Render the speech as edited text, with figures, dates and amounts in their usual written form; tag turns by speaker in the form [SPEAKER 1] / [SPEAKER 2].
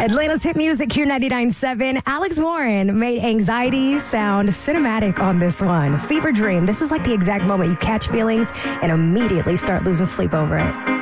[SPEAKER 1] Atlanta's hit music here 99.7. Alex Warren made anxiety sound cinematic on this one. Fever dream. This is like the exact moment you catch feelings and immediately start losing sleep over it.